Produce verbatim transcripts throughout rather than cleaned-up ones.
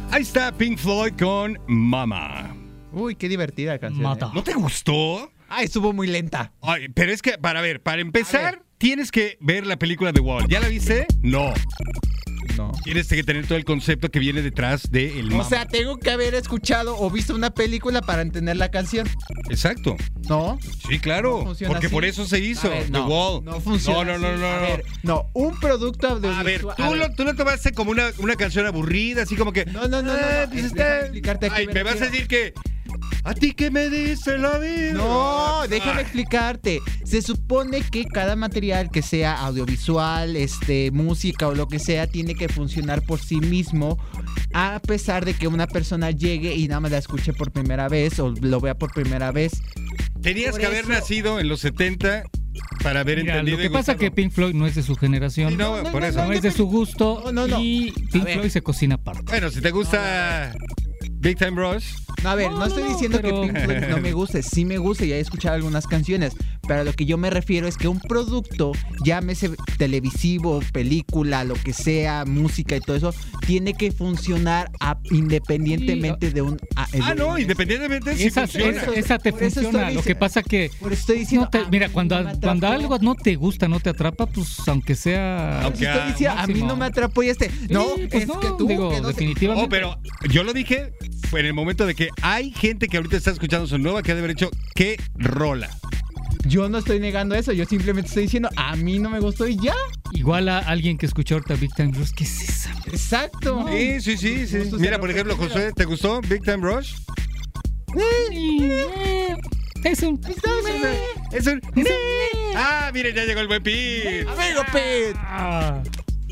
Ahí está Pink Floyd con Mama. Uy, qué divertida canción. Mata. ¿eh? ¿No te gustó? Ay, estuvo muy lenta. Ay, pero es que, para ver, para empezar, ver. tienes que ver la película The Wall. ¿Ya la viste? No. No. Tienes que tener todo el concepto que viene detrás de el O Mama. sea, tengo que haber escuchado o visto una película para entender la canción. Exacto. ¿No? Sí, claro. No funciona Porque así. por eso se hizo A ver, The no, Wall. No funciona. No, no, no, así. no. A no. ver, no, un producto audiovisual. A ver, tú, a ver. Lo, tú lo tomaste como una, una canción aburrida, así como que. No, no, no, no, "Ah, no, pues es- está- déjame explicarte a qué Ay, me me vas a refiero. decir que. ¿A ti qué me dice la vida? No, déjame Ay. explicarte. Se supone que cada material que sea audiovisual, este, música o lo que sea, tiene que funcionar por sí mismo, a pesar de que una persona llegue y nada más la escuche por primera vez o lo vea por primera vez. Tenías Por que haber eso- nacido en los setenta para haber Mira, entendido. lo que y pasa es que gustado. Pink Floyd no es de su generación. Sí, no, No, por no, eso. No es de su gusto. No, no, no. Y A Pink ver. Floyd se cocina aparte. Bueno, si te gusta Big Time Rush. No, a ver, No, no, estoy no, no, diciendo pero- que Pink Floyd no me guste, sí me gusta y he escuchado algunas canciones, pero a lo que yo me refiero es que un producto, llámese televisivo, película, lo que sea, música y todo eso, tiene que funcionar a- independientemente de un... a- de Ah, no, un- independientemente si Esa, funciona. esa- esa te Por eso funciona. estoy Lo que diciendo- pasa que Por eso estoy diciendo... no te- a mira, mí cuando, no me cuando atrapó. algo no te gusta, no te atrapa, pues aunque sea. Aunque- Pues estoy diciendo, a mí máximo. no me atrapó y este... No, Sí, pues es no, que tú... digo, que no sé- definitivamente. Oh, pero yo lo dije en el momento de que hay gente que ahorita está escuchando su nueva que ha de haber hecho qué rola. Yo no estoy negando eso, yo simplemente estoy diciendo, a mí no me gustó y ya. Igual a alguien que escuchó ahorita Big Time Rush, ¿qué es esa? Exacto. Sí, sí, sí, sí. Gusto Mira, será por ejemplo, primero. Josué, ¿te gustó Big Time Rush? Eh, Es un. Es un... Ah, miren, ya llegó el buen Pete. Amigo Pete. Ah.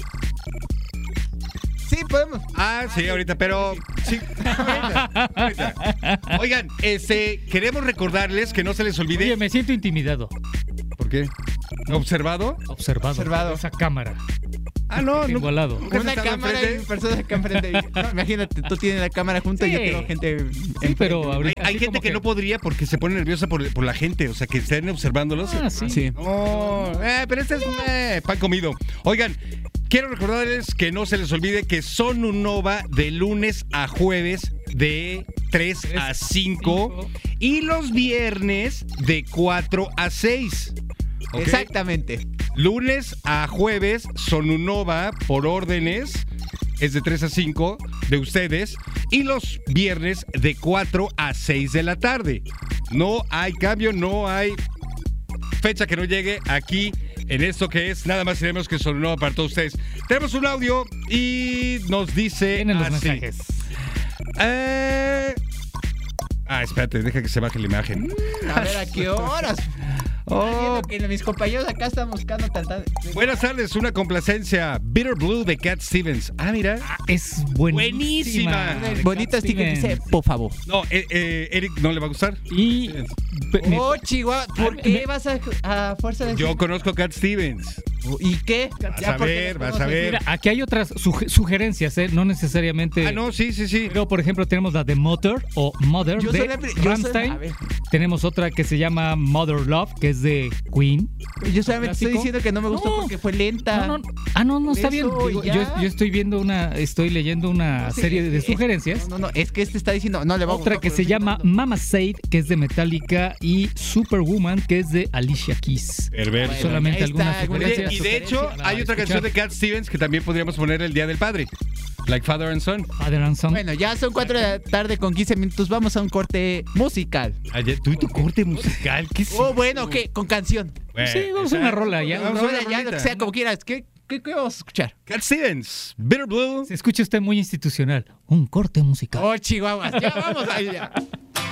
Sí, podemos. Ah, sí, ahorita, pero sí. Ahorita, ahorita. Oigan, este, queremos recordarles que no se les olvide. Oye, me siento intimidado. ¿Por qué? ¿Observado? Observado. Observado. Esa cámara. Ah, no, Tengo no. al lado. ¿Nunca has Una estado cámara enfrente? y personas acá enfrente. No, imagínate, tú tienes la cámara junto y yo Sí. tengo gente. Sí, enfrente. pero Hay, ahorita. hay así gente como que, no podría porque se pone nerviosa por, por la gente, o sea, que estén observándolos. Ah, sí. Sí. No, eh, pero este es eh, pan comido. Oigan, quiero recordarles que no se les olvide que Sonu Nova de lunes a jueves de tres a cinco y los viernes de cuatro a seis. ¿Ok? Exactamente. Lunes a jueves, Sonu Nova por órdenes es de tres a cinco de ustedes y los viernes de cuatro a seis de la tarde. No hay cambio, no hay fecha que no llegue aquí en esto que es nada más y nada menos que Sonu Nova para todos ustedes. Tenemos un audio y nos dice Tienen los así. mensajes. Eh... Ah, espérate, deja que se baje la imagen. A ver, ¿a qué horas? Oh, Viendo que mis compañeros acá están buscando tanta. buenas tardes, una complacencia. Bitter Blue de Cat Stevens. Ah, mira. Ah, es buenísima. Buenísima. De Bonita Cat sticker que dice, Stevens. por favor. No, eh, eh, Eric, ¿no le va a gustar? Y. pe- me- Oh, Chihuahua, ¿por Ah, qué me- vas a, a fuerza de Yo conozco a Cat Stevens. ¿Y qué? Vas Ya a porque ver, lo vas a conoces. ver. Mira, aquí hay otras suge- sugerencias, ¿eh? No necesariamente. Ah, no, sí, sí, sí. Pero, por ejemplo, tenemos la de Mother o Mother Yo de soy la pri- yo soy- Rammstein. a ver. Tenemos otra que se llama Mother Love, que es de Queen. Yo solamente estoy ¿Clásico? diciendo que no me gustó No. porque fue lenta. No, no, ah, no, no está bien. Eso, Digo, ya. yo, yo estoy viendo una, estoy leyendo una No sé, serie de es- sugerencias. No, no, no, es que este está diciendo, no le va a Otra gustar, que pero se estoy llama dudando. Mama Said, que es de Metallica, y Superwoman, que es de Alicia Keys. Perverso. Bueno, Solamente ahí algunas está, alguna Oye, sugerencias. y de hecho, para hay otra escuchar. canción de Cat Stevens que también podríamos poner el Día del Padre. Like Father and Son. Father and Son. Bueno, ya son cuatro de la tarde con quince minutos. Vamos a un corte musical. Ayer, tú y tu corte musical, ¿qué es Oh, eso? bueno, ¿qué? Con canción. Bueno, Sí, vamos a una rola ya. Vamos a una Rola ya, lo rolita. que sea, como quieras. ¿Qué, qué, qué vamos a escuchar? Cat Stevens, Bitter Blue. Se escucha usted muy institucional. Un corte musical. Oh, Chihuahuas. Ya vamos allá.